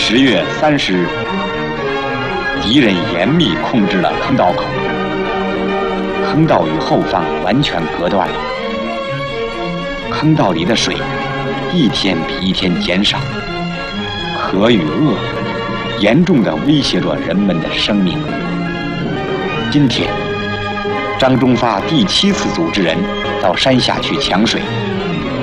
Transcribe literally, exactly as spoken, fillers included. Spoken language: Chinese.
十月三十日，敌人严密控制了坑道口，坑道与后方完全隔断了。坑道里的水一天比一天减少，渴与饿严重地威胁着人们的生命。今天，张忠发第七次组织人到山下去抢水。